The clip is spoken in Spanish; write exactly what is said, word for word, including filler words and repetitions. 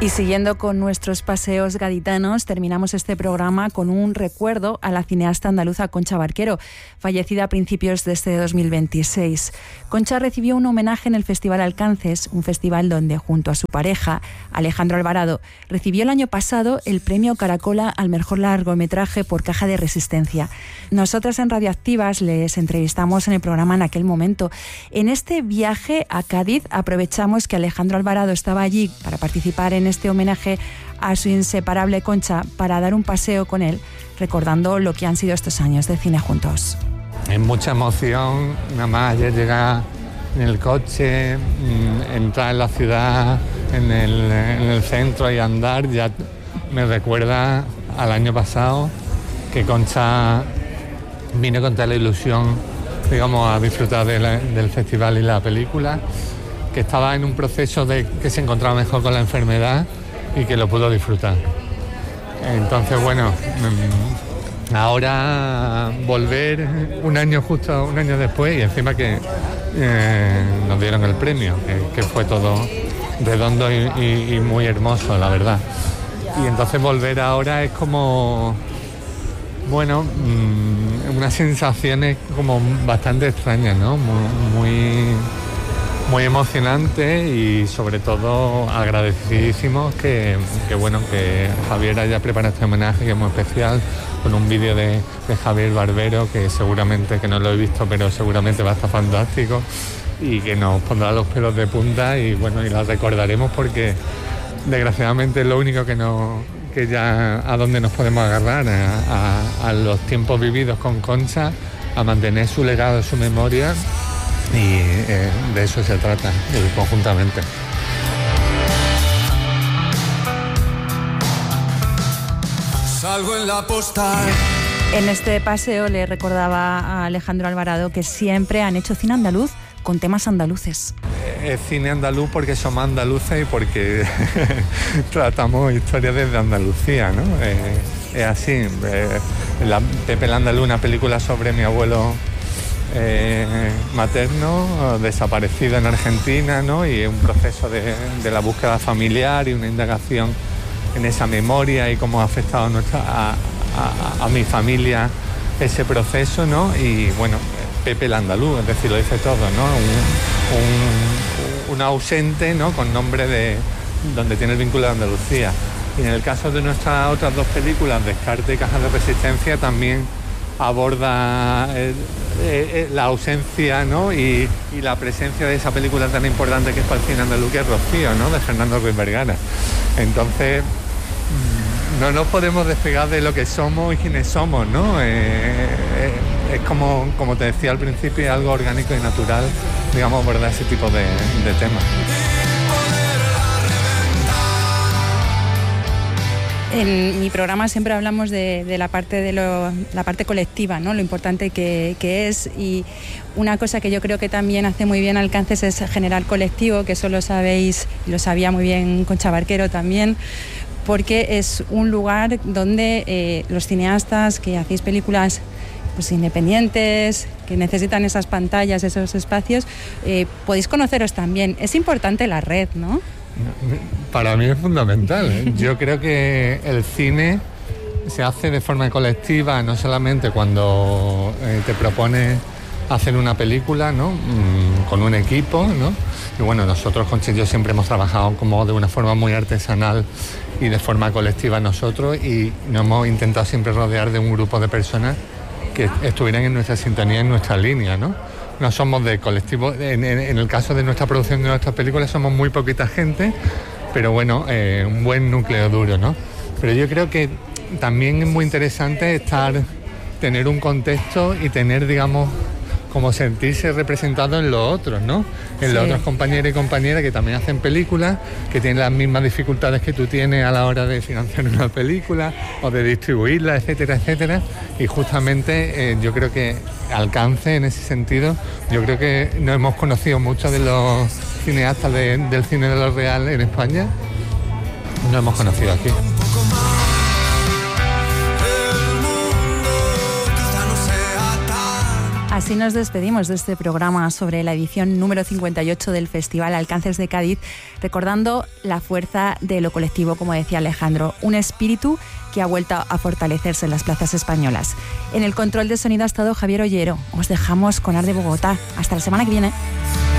Y siguiendo con nuestros paseos gaditanos, terminamos este programa con un recuerdo a la cineasta andaluza Concha Barquero, fallecida a principios de este dos mil veintiséis. Concha recibió un homenaje en el Festival Alcances, un festival donde, junto a su pareja, Alejandro Alvarado, recibió el año pasado el premio Caracola al mejor largometraje por Caja de Resistencia. Nosotras en Radioactivas les entrevistamos en el programa en aquel momento. En este viaje a Cádiz aprovechamos que Alejandro Alvarado estaba allí para participar en este homenaje a su inseparable Concha, para dar un paseo con él, recordando lo que han sido estos años de cine juntos. Es mucha emoción, nada más ayer llegar en el coche, entrar en la ciudad, en el, en el centro y andar, ya me recuerda al año pasado que Concha vino con toda la ilusión, digamos, a disfrutar de la, del festival y la película, que estaba en un proceso de que se encontraba mejor con la enfermedad y que lo pudo disfrutar. Entonces, bueno, ahora volver un año justo, un año después, y encima que eh, nos dieron el premio, que, que fue todo redondo y, y, y muy hermoso, la verdad. Y entonces volver ahora es como, bueno, mmm, unas sensaciones como bastante extrañas, ¿no? Muy, muy muy emocionante y sobre todo agradecidísimos que, que bueno que Javier haya preparado este homenaje, que es muy especial, con un vídeo de, de Javier Barbero, que seguramente, que no lo he visto, pero seguramente va a estar fantástico y que nos pondrá los pelos de punta, y bueno, y la recordaremos porque desgraciadamente es lo único que no que ya a donde nos podemos agarrar, a, a, a los tiempos vividos con Concha, a mantener su legado, su memoria. Y eh, de eso se trata, eh, conjuntamente. Salgo en la postal. En este paseo le recordaba a Alejandro Alvarado que siempre han hecho cine andaluz con temas andaluces. Es cine andaluz porque somos andaluces y porque tratamos historias desde Andalucía, ¿no? Eh, es así. Eh, la Pepe el Andaluz, una película sobre mi abuelo Eh, materno, desaparecido en Argentina, ¿no? Y un proceso de, de la búsqueda familiar y una indagación en esa memoria y cómo ha afectado nuestra, a, a, a mi familia ese proceso, ¿no? Y bueno, Pepe el Andaluz, es decir, lo dice todo, ¿no? Un, un, un ausente, ¿no? Con nombre de donde tiene el vínculo de Andalucía. Y en el caso de nuestras otras dos películas, Descarte y Caja de Resistencia, también aborda eh, eh, la ausencia, ¿no? y, y la presencia de esa película tan importante que es para el cine andaluz, que es Rocío, ¿no? De Fernando Ruiz Vergara. Entonces no nos podemos despegar de lo que somos y quiénes somos, ¿no? Eh, eh, es como, como te decía al principio, algo orgánico y natural, digamos, abordar ese tipo de, de temas. En mi programa siempre hablamos de, de la parte de lo, la parte colectiva, ¿no? Lo importante que, que es, y una cosa que yo creo que también hace muy bien Alcances es generar colectivo, que eso lo sabéis, lo sabía muy bien Concha Barquero también, porque es un lugar donde eh, los cineastas que hacéis películas pues independientes, que necesitan esas pantallas, esos espacios, eh, podéis conoceros también. Es importante la red, ¿no? Para mí es fundamental. Yo creo que el cine se hace de forma colectiva, no solamente cuando eh, te propones hacer una película, ¿no? Mm, con un equipo, ¿no? Y bueno, nosotros con Chillo siempre hemos trabajado como de una forma muy artesanal y de forma colectiva nosotros, y nos hemos intentado siempre rodear de un grupo de personas que estuvieran en nuestra sintonía, en nuestra línea, ¿no? No somos de colectivo, en, en, en el caso de nuestra producción de nuestras películas somos muy poquita gente, pero bueno, eh, un buen núcleo duro, ¿no? Pero yo creo que también es muy interesante estar, tener un contexto y tener, digamos, como sentirse representado en los otros, ¿no? En sí. Los otros compañeros y compañeras que también hacen películas, que tienen las mismas dificultades que tú tienes a la hora de financiar una película o de distribuirla, etcétera, etcétera. Y justamente eh, yo creo que Alcance en ese sentido, yo creo que no hemos conocido muchos de los cineastas de, del cine de lo real en España, no hemos conocido aquí. Así nos despedimos de este programa sobre la edición número cincuenta y ocho del Festival Alcances de Cádiz, recordando la fuerza de lo colectivo, como decía Alejandro, un espíritu que ha vuelto a fortalecerse en las plazas españolas. En el control de sonido ha estado Javier Ollero. Os dejamos con Ar de Bogotá. Hasta la semana que viene.